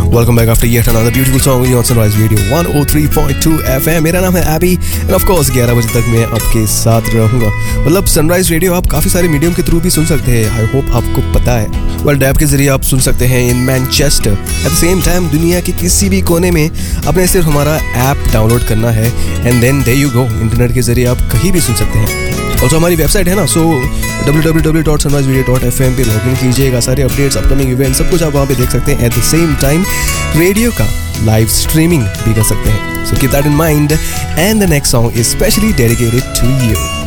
Welcome back after yet another beautiful song on Sunrise Radio 103.2 FM. मेरा नाम है AB end of course 11 बजे तक मैं आपके साथ रहूंगा. मतलब सनराइज रेडियो आप काफ़ी सारे मीडियम के थ्रू भी सुन सकते हैं. आई होप आपको पता है. वर्ल्ड ऐप के जरिए आप सुन सकते हैं in Manchester. At the same time दुनिया के किसी भी कोने में आपने सिर्फ हमारा ऐप डाउनलोड करना है and then there you go. Internet के जरिए आप कहीं भी सुन सकते हैं. ऑल्सो हमारी वेबसाइट है ना, सो www.sunriseradio.fm पे लॉगिन कीजिएगा. सारे अपडेट्स, अपकमिंग इवेंट सब कुछ आप वहाँ पे देख सकते हैं. At the same time radio का लाइव स्ट्रीमिंग भी कर सकते हैं. So keep that in mind and the next song is specially dedicated to you.